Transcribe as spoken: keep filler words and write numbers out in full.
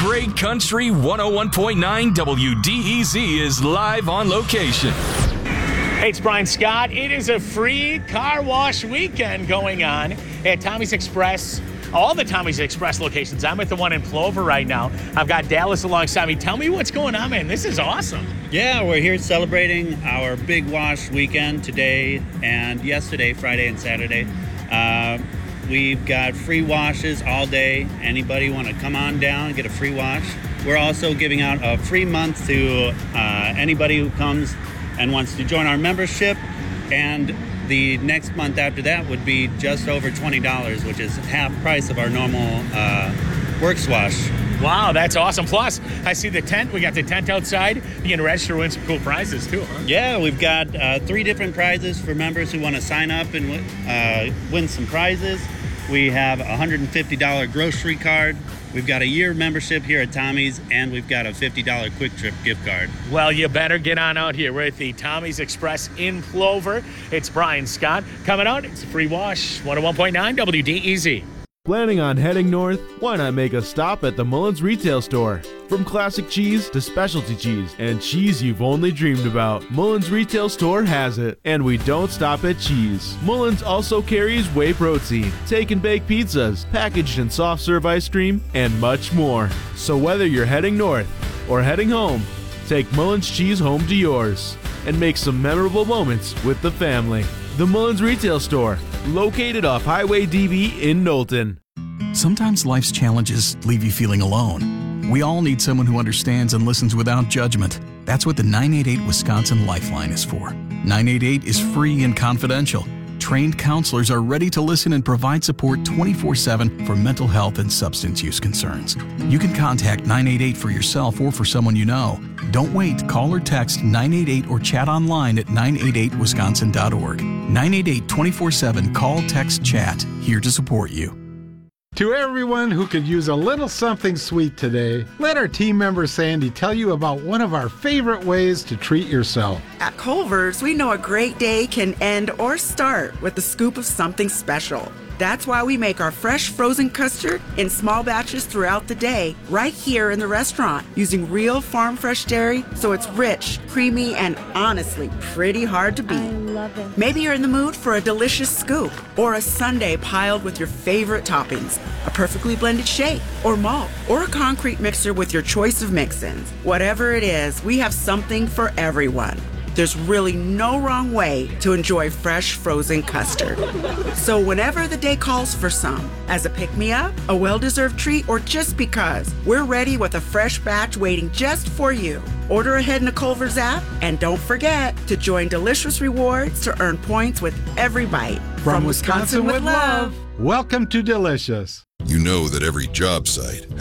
Great Country one oh one point nine W D E Z is live on location. Hey, it's Brian Scott. It is a free car wash weekend going on at Tommy's Express. All the Tommy's Express locations. I'm at the one in Plover right now. I've got Dallas alongside me. Tell me what's going on, man. This is awesome. Yeah, we're here celebrating our big wash weekend today and yesterday, Friday and Saturday. Uh, we've got free washes all day. Anybody want to come on down and get a free wash? We're also giving out a free month to uh, anybody who comes and wants to join our membership. And the next month after that would be just over twenty dollars, which is half price of our normal uh, Works Wash. Wow, that's awesome. Plus, I see the tent. We got the tent outside. You can register to win some cool prizes, too, huh? Yeah, we've got uh, three different prizes for members who want to sign up and uh, win some prizes. We have a one hundred fifty dollars grocery card. We've got a year membership here at Tommy's, and we've got a fifty dollars Quick Trip gift card. Well, you better get on out here. We're at the Tommy's Express in Plover. It's Brian Scott. Coming out, it's a free wash. one oh one point nine W D E Z. Planning on heading north? Why not make a stop at the Mullins Retail Store? From classic cheese to specialty cheese and cheese you've only dreamed about, Mullins Retail Store has it. And we don't stop at cheese. Mullins also carries whey protein, take and bake pizzas, packaged and soft serve ice cream, and much more. So whether you're heading north or heading home, take Mullins cheese home to yours and make some memorable moments with the family. The Mullins Retail Store, located off Highway D B in Knowlton. Sometimes life's challenges leave you feeling alone. We all need someone who understands and listens without judgment. That's what the nine eight eight Wisconsin Lifeline is for. nine eight eight is free and confidential. Trained counselors are ready to listen and provide support twenty-four seven for mental health and substance use concerns. You can contact nine eight eight for yourself or for someone you know. Don't wait. Call or text nine eight eight or chat online at nine eight eight wisconsin dot org. nine eight eight twenty-four seven. Call, text, chat. Here to support you. To everyone who could use a little something sweet today, let our team member Sandy tell you about one of our favorite ways to treat yourself. At Culver's, we know a great day can end or start with a scoop of something special. That's why we make our fresh frozen custard in small batches throughout the day, right here in the restaurant, using real farm fresh dairy, so it's rich, creamy, and honestly pretty hard to beat. I love it. Maybe you're in the mood for a delicious scoop or a sundae piled with your favorite toppings, a perfectly blended shake or malt, or a concrete mixer with your choice of mix-ins. Whatever it is, we have something for everyone. There's really no wrong way to enjoy fresh frozen custard. So whenever the day calls for some, as a pick-me-up, a well-deserved treat, or just because, we're ready with a fresh batch waiting just for you. Order ahead in the Culver's app, and don't forget to join Delicious Rewards to earn points with every bite. From, From Wisconsin, Wisconsin with love, welcome to Delicious. You know that every job site